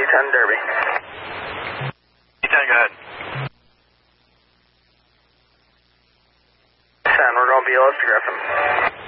310 Derby. 310, go ahead. 10, we're going BLS to Griffin.